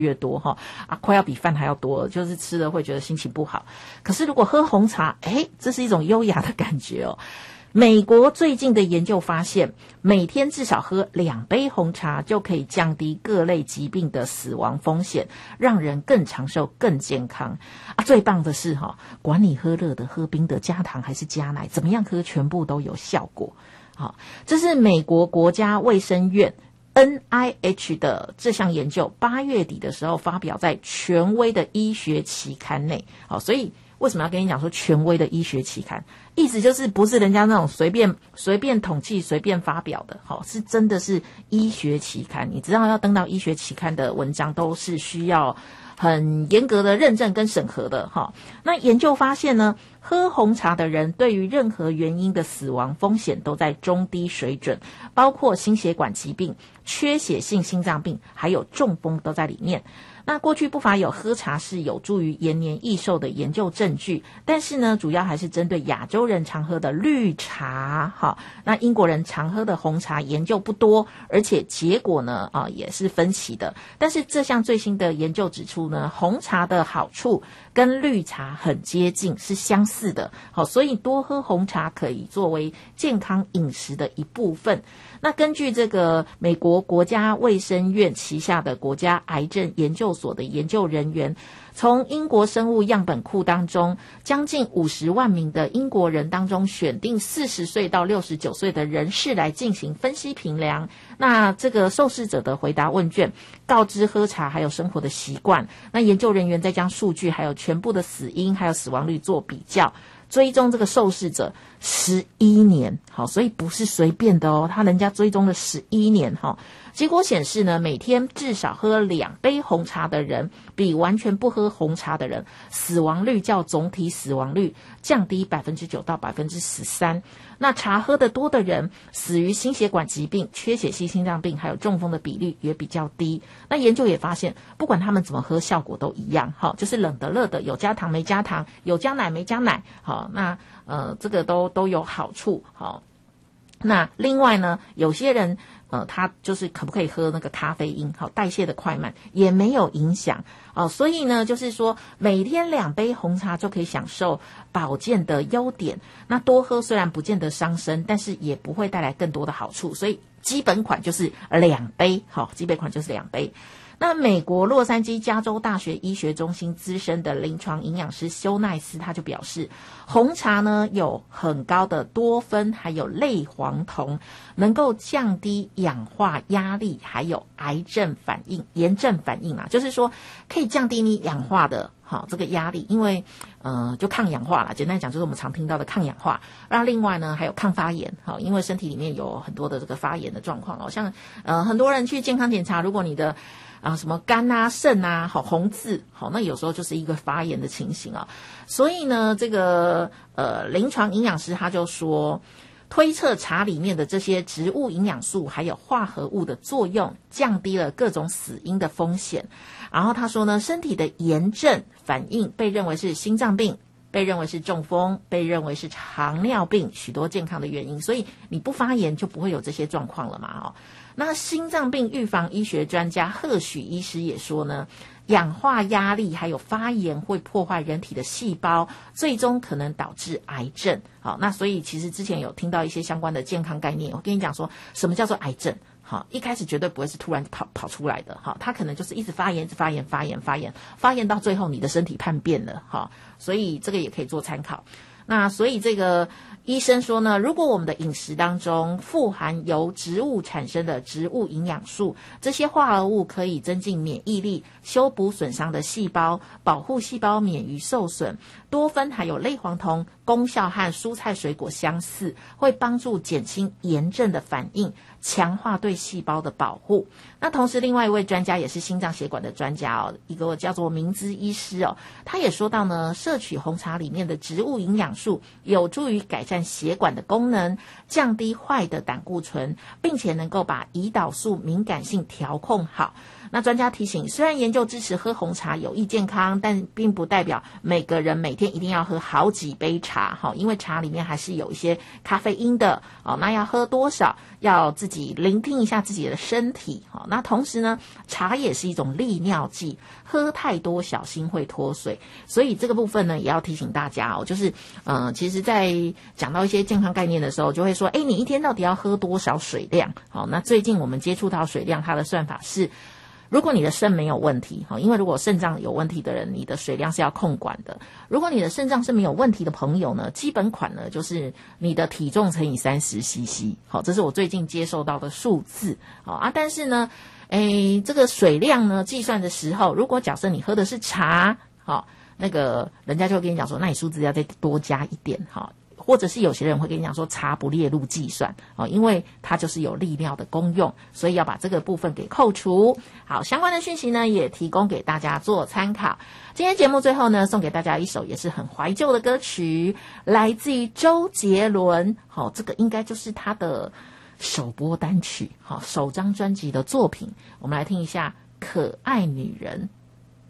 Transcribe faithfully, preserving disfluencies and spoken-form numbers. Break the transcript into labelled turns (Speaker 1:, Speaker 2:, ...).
Speaker 1: 越多哈啊，快要比饭还要多，就是吃了会觉得心情不好。可是如果喝红茶，诶，这是一种优雅的感觉哦。美国最近的研究发现，每天至少喝两杯红茶就可以降低各类疾病的死亡风险，让人更长寿、更健康啊！最棒的是哈，管你喝热的、喝冰的、加糖还是加奶，怎么样喝全部都有效果。好，这是美国国家卫生院 N I H 的这项研究，八月底的时候发表在权威的医学期刊内。好，所以为什么要跟你讲说权威的医学期刊？意思就是不是人家那种随便随便统计随便发表的，好，是真的是医学期刊。你知道要登到医学期刊的文章都是需要很严格的认证跟审核的哈。那研究发现呢，喝红茶的人对于任何原因的死亡风险都在中低水准，包括心血管疾病、缺血性心脏病还有中风都在里面。那过去不乏有喝茶是有助于延年益寿的研究证据，但是呢，主要还是针对亚洲人常喝的绿茶，好，那英国人常喝的红茶研究不多，而且结果呢，啊也是分歧的。但是这项最新的研究指出呢，红茶的好处跟绿茶很接近，是相似的，好，所以多喝红茶可以作为健康饮食的一部分。那根据这个美国国家卫生院旗下的国家癌症研究所的研究人员，从英国生物样本库当中将近五十万名的英国人当中选定四十岁到六十九岁的人士来进行分析评量。那这个受试者的回答问卷告知喝茶还有生活的习惯，那研究人员再将数据还有全部的死因还有死亡率做比较，追踪这个受试者十一年，好，所以不是随便的哦，他人家追踪了十一年哈。结果显示呢，每天至少喝两杯红茶的人，比完全不喝红茶的人，死亡率较总体死亡率降低百分之九到百分之十三。那茶喝得多的人，死于心血管疾病、缺血性心脏病还有中风的比率也比较低。那研究也发现，不管他们怎么喝，效果都一样，好，就是冷的、热的，有加糖没加糖，有加奶没加奶，好，那呃这个都都有好处，好。那另外呢，有些人呃，他就是可不可以喝那个咖啡因，好，代谢的快慢也没有影响哦。所以呢，就是说每天两杯红茶就可以享受保健的优点。那多喝虽然不见得伤身，但是也不会带来更多的好处。所以基本款就是两杯，好，基本款就是两杯。那美国洛杉矶加州大学医学中心资深的临床营养师休奈斯他就表示，红茶呢有很高的多酚还有类黄酮，能够降低氧化压力还有癌症反应炎症反应啊，就是说可以降低你氧化的好这个压力，因为呃就抗氧化啦，简单讲就是我们常听到的抗氧化。那另外呢还有抗发炎，好，因为身体里面有很多的这个发炎的状况哦，像呃很多人去健康检查，如果你的啊，什么肝啊、肾啊，好红字，好，那有时候就是一个发炎的情形啊。所以呢，这个呃临床营养师他就说，推测茶里面的这些植物营养素还有化合物的作用，降低了各种死因的风险。然后他说呢，身体的炎症反应被认为是心脏病，被认为是中风，被认为是糖尿病，许多健康的原因。所以你不发炎就不会有这些状况了嘛，哦。那心脏病预防医学专家贺许医师也说呢，氧化压力还有发炎会破坏人体的细胞，最终可能导致癌症。好，那所以其实之前有听到一些相关的健康概念，我跟你讲说什么叫做癌症。好，一开始绝对不会是突然跑跑出来的，好，它可能就是一直发炎、一直发炎、发炎、发炎、发炎到最后你的身体叛变了，好，所以这个也可以做参考。那所以这个医生说呢，如果我们的饮食当中富含由植物产生的植物营养素，这些化合物可以增进免疫力，修补损伤的细胞，保护细胞免于受损。多酚还有类黄酮功效和蔬菜水果相似，会帮助减轻炎症的反应，强化对细胞的保护。那同时另外一位专家也是心脏血管的专家哦，一个叫做明姿医师哦，他也说到呢，摄取红茶里面的植物营养素有助于改善血管的功能，降低坏的胆固醇，并且能够把胰岛素敏感性调控好。那专家提醒，虽然研究支持喝红茶有益健康，但并不代表每个人每天一定要喝好几杯茶。 茶，好，因为茶里面还是有一些咖啡因的，哦，那要喝多少，要自己聆听一下自己的身体，好，那同时呢，茶也是一种利尿剂，喝太多小心会脱水，所以这个部分呢，也要提醒大家哦，就是，呃，其实在讲到一些健康概念的时候，就会说，诶，你一天到底要喝多少水量？好，那最近我们接触到水量，它的算法是，如果你的肾没有问题，因为如果肾脏有问题的人，你的水量是要控管的。如果你的肾脏是没有问题的朋友呢，基本款呢就是你的体重乘以三十 C C， 好，这是我最近接受到的数字，好啊。但是呢，诶，这个水量呢计算的时候，如果假设你喝的是茶，好，那个人家就会跟你讲说，那你数字要再多加一点，好。或者是有些人会跟你讲说茶不列入计算，哦，因为它就是有利尿的功用，所以要把这个部分给扣除。好，相关的讯息呢也提供给大家做参考。今天节目最后呢，送给大家一首也是很怀旧的歌曲，来自于周杰伦，好，这个应该就是他的首播单曲，好，首张专辑的作品。我们来听一下《可爱女人》。